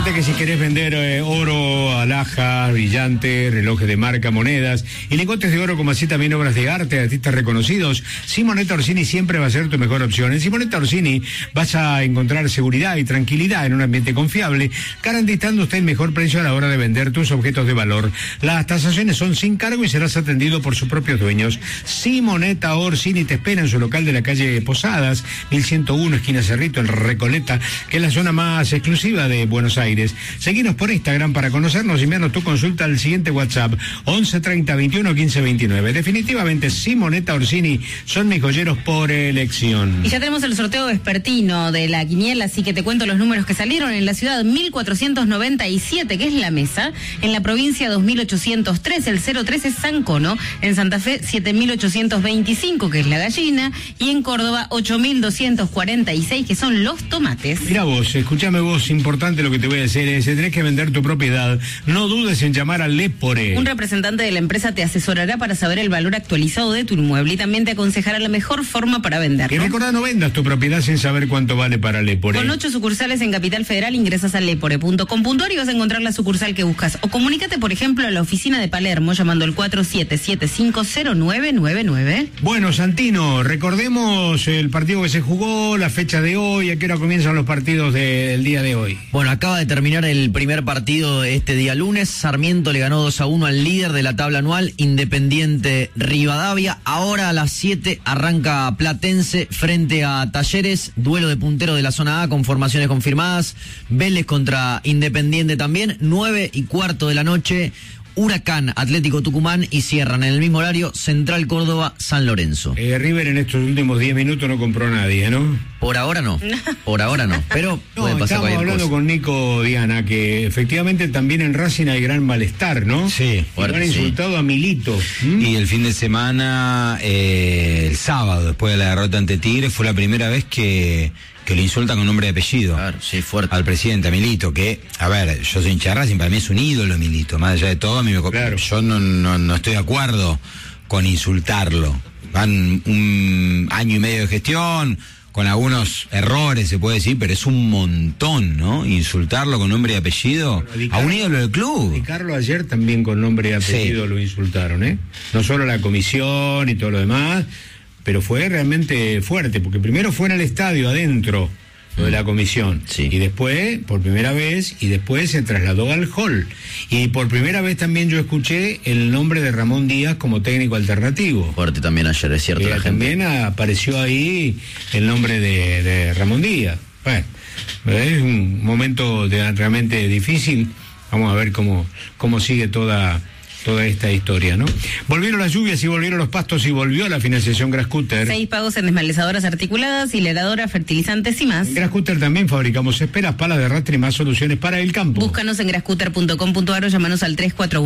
Recordate que si querés vender oro, alhajas, brillantes, relojes de marca, monedas y lingotes de oro, como así también obras de arte de artistas reconocidos, Simonetta Orsini siempre va a ser tu mejor opción. En Simonetta Orsini vas a encontrar seguridad y tranquilidad en un ambiente confiable, garantizando usted el mejor precio a la hora de vender tus objetos de valor. Las tasaciones son sin cargo y serás atendido por sus propios dueños. Simonetta Orsini te espera en su local de la calle Posadas, 1101, esquina Cerrito, en Recoleta, que es la zona más exclusiva de Buenos Aires. Seguinos por Instagram para conocernos y enviarnos tu consulta al siguiente WhatsApp, 11 30 21 15 29. Definitivamente, Simonetta Orsini son mis joyeros por elección. Y ya tenemos el sorteo vespertino de la quiniela, así que te cuento los números que salieron. En la ciudad 1497, que es la mesa; en la provincia 2803, el 03 es Sancono; en Santa Fe 7825, que es la gallina; y en Córdoba 8246, que son los tomates. Mira vos, escúchame vos, importante lo que te voy a decir es, si tenés que vender tu propiedad, no dudes en llamar a Lepore. Un representante de la empresa te asesorará para saber el valor actualizado de tu inmueble y también te aconsejará la mejor forma para venderlo. Y recordá, no vendas tu propiedad sin saber cuánto vale para Lepore. Con 8 sucursales en Capital Federal, ingresas a lepore.com.ar y vas a encontrar la sucursal que buscas. O comunícate, por ejemplo, a la oficina de Palermo llamando al 47750999. Bueno, Santino, recordemos el partido que se jugó, la fecha de hoy, a qué hora comienzan los partidos del día de hoy. Bueno, acaba de terminar el primer partido este día lunes. Sarmiento le ganó 2-1 al líder de la tabla anual, Independiente Rivadavia. Ahora a las 7 arranca Platense frente a Talleres, duelo de puntero de la zona A con formaciones confirmadas. Vélez contra Independiente también, 9:15 de la noche. Huracán, Atlético Tucumán, y cierran en el mismo horario Central Córdoba, San Lorenzo. River en estos últimos 10 minutos no compró a nadie, ¿no? Por ahora no, pero puede pasar cualquier hablando cosa. Con Nico Diana, que efectivamente también en Racing hay gran malestar, ¿no? Sí, fuerte, han insultado a Milito. Y el fin de semana, el sábado, después de la derrota ante Tigre, fue la primera vez que le insultan con nombre y apellido. Claro, sí, fuerte. Al presidente, a Milito, que, a ver, yo soy hincha de Racing, para mí es un ídolo Milito, más allá de todo, a mí claro. Yo no estoy de acuerdo con insultarlo. Van un año y medio de gestión, con algunos errores se puede decir, pero es un montón, ¿no? Insultarlo con nombre y apellido a un ídolo del club. Y Carlos ayer también con nombre y apellido lo insultaron, ¿eh? No solo la comisión y todo lo demás, pero fue realmente fuerte, porque primero fue en el estadio, adentro, lo de la comisión, sí. Y después, por primera vez, y después se trasladó al hall. Y por primera vez también yo escuché el nombre de Ramón Díaz como técnico alternativo. Fuerte también ayer, es cierto, la gente. También apareció ahí el nombre de Ramón Díaz. Bueno, es un momento realmente difícil. Vamos a ver cómo sigue toda esta historia, ¿no? Volvieron las lluvias y volvieron los pastos y volvió la financiación Grascutter. 6 pagos en desmalezadoras articuladas, hileradoras, fertilizantes y más. En Grascutter también fabricamos esperas, palas de arrastre y más soluciones para el campo. Búscanos en grascutter.com.ar o llamanos al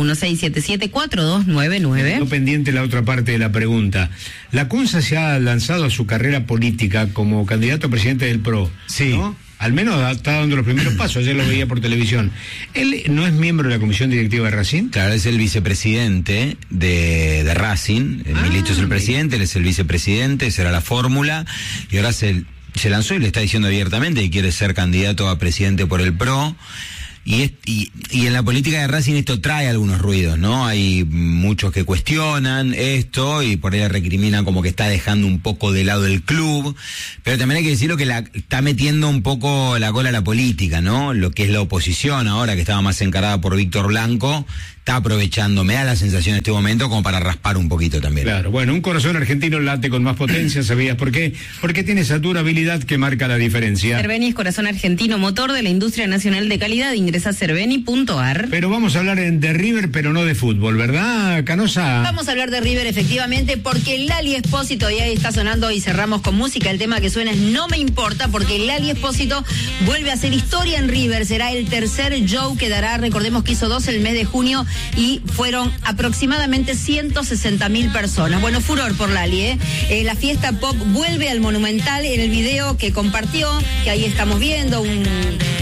3416774299. No pendiente la otra parte de la pregunta. La CUNSA se ha lanzado a su carrera política como candidato a presidente del PRO, sí, ¿no? Al menos está dando los primeros pasos, ayer lo veía por televisión. ¿Él no es miembro de la comisión directiva de Racing? Claro, es el vicepresidente de Racing. Milito es el presidente, él es el vicepresidente, esa era la fórmula. Y ahora se lanzó y le está diciendo abiertamente que quiere ser candidato a presidente por el PRO. Y en la política de Racing esto trae algunos ruidos, ¿no? Hay muchos que cuestionan esto y por ahí recriminan como que está dejando un poco de lado el club, pero también hay que decirlo que está metiendo un poco la cola a la política, ¿no? Lo que es la oposición ahora, que estaba más encarada por Víctor Blanco, está aprovechando, me da la sensación en este momento, como para raspar un poquito también. Claro, bueno, un corazón argentino late con más potencia, ¿sabías por qué? Porque tiene esa durabilidad que marca la diferencia. Cerveni es corazón argentino, motor de la industria nacional de calidad. Ingresa a cerveni.ar. Pero vamos a hablar de River, pero no de fútbol, ¿verdad, Canosa? Vamos a hablar de River, efectivamente, porque Lali Espósito, y ahí está sonando, y cerramos con música, el tema que suena es No Me Importa, porque Lali Espósito vuelve a hacer historia en River. Será el tercer show que dará, recordemos que hizo 2 el mes de junio, y fueron aproximadamente 160.000 personas. Bueno, furor por Lali, la fiesta pop vuelve al Monumental. En el video que compartió, que ahí estamos viendo,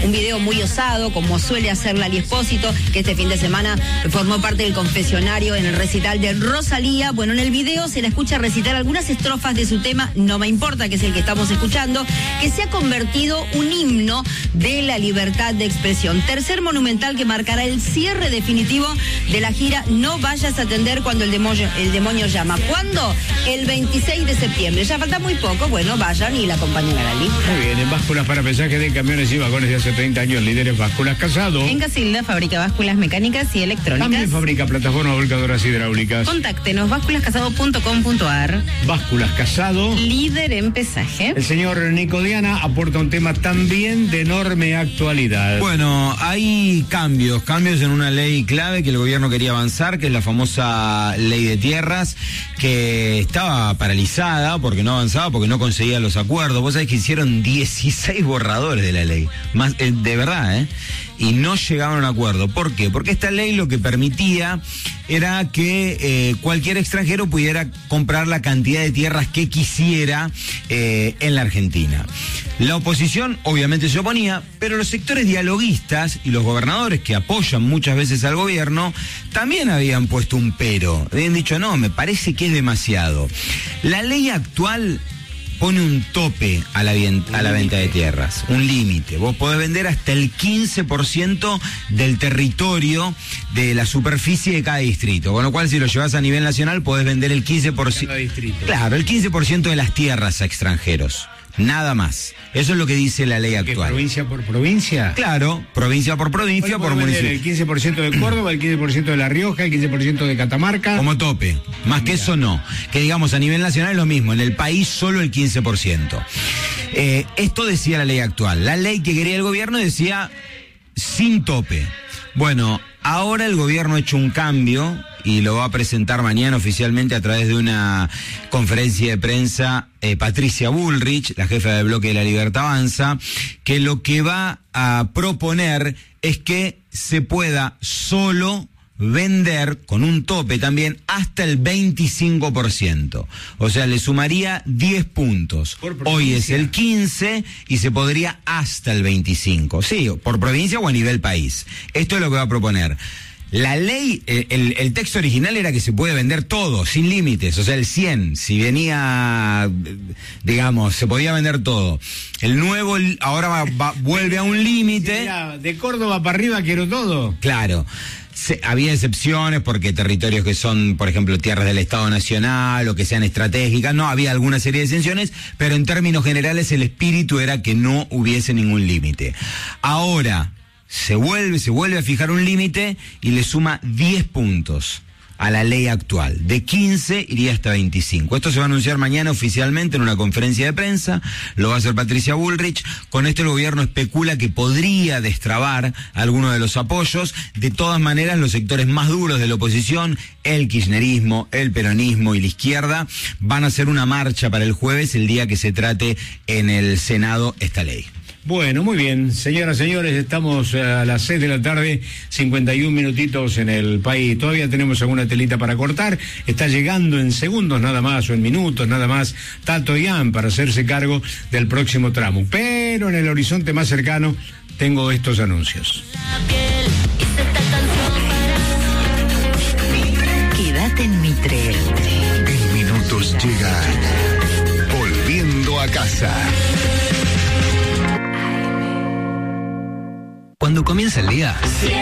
un video muy osado, como suele hacer Lali Espósito, que este fin de semana formó parte del confesionario en el recital de Rosalía. Bueno, en el video se la escucha recitar algunas estrofas de su tema No Me Importa, que es el que estamos escuchando, que se ha convertido un himno de la libertad de expresión. Tercer monumental que marcará el cierre definitivo de la gira No Vayas a Atender Cuando el demonio llama. ¿Cuándo? El 26 de septiembre. Ya falta muy poco. Bueno, vayan y la acompañen a Lali. Muy bien, en básculas para pesaje de camiones y vagones de hace 30 años, líderes Básculas Casado. En Casilda fabrica básculas mecánicas y electrónicas. También fabrica plataformas volcadoras hidráulicas. Contáctenos, básculascasado.com.ar. Básculas Casado. Líder en pesaje. El señor Nico Diana aporta un tema también de enorme actualidad. Bueno, hay cambios en una ley clave que el gobierno quería avanzar, que es la famosa ley de tierras, que estaba paralizada porque no avanzaba, porque no conseguía los acuerdos. Vos sabés que hicieron 16 borradores de la ley, más de verdad, y no llegaban a un acuerdo. ¿Por qué? Porque esta ley lo que permitía era que cualquier extranjero pudiera comprar la cantidad de tierras que quisiera en la Argentina. La oposición obviamente se oponía, pero los sectores dialoguistas y los gobernadores que apoyan muchas veces al gobierno también habían puesto un pero. Habían dicho, no, me parece que es demasiado. La ley actual pone un tope a la venta de tierras, un límite. Vos podés vender hasta el 15% del territorio de la superficie de cada distrito, con lo cual si lo llevas a nivel nacional podés vender el 15%. Claro, el 15% de las tierras a extranjeros. Nada más. Eso es lo que dice la ley actual. ¿Provincia por provincia? Claro, provincia por provincia, por municipio. El 15% de Córdoba, el 15% de La Rioja, el 15% de Catamarca. Como tope. Más que eso no. Que digamos a nivel nacional es lo mismo. En el país solo el 15%. Esto decía la ley actual. La ley que quería el gobierno decía sin tope. Bueno, ahora el gobierno ha hecho un cambio y lo va a presentar mañana oficialmente a través de una conferencia de prensa Patricia Bullrich, la jefa del bloque de La Libertad Avanza, que lo que va a proponer es que se pueda solo vender con un tope también hasta el 25%. O sea, le sumaría 10 puntos. Hoy es el 15 y se podría hasta el 25. Sí, por provincia o a nivel país. Esto es lo que va a proponer. La ley, el texto original era que se puede vender todo, sin límites, o sea, el 100, si venía, digamos, se podía vender todo. El nuevo ahora vuelve a un límite. De Córdoba para arriba quiero todo. Claro. Había excepciones porque territorios que son, por ejemplo, tierras del Estado Nacional o que sean estratégicas, no, había alguna serie de exenciones, pero en términos generales el espíritu era que no hubiese ningún límite. Ahora se vuelve a fijar un límite y le suma 10 puntos a la ley actual. De 15 iría hasta 25. Esto se va a anunciar mañana oficialmente en una conferencia de prensa. Lo va a hacer Patricia Bullrich. Con esto el gobierno especula que podría destrabar algunos de los apoyos. De todas maneras, los sectores más duros de la oposición, el kirchnerismo, el peronismo y la izquierda, van a hacer una marcha para el jueves, el día que se trate en el Senado esta ley. Bueno, muy bien. Señoras, señores, estamos a las 6 de la tarde, 51 minutitos en el país. Todavía tenemos alguna telita para cortar. Está llegando en segundos nada más, o en minutos nada más, Tato Ian para hacerse cargo del próximo tramo. Pero en el horizonte más cercano tengo estos anuncios. Quédate en Mitre. En minutos llega Volviendo a Casa. Cuando comienza el día,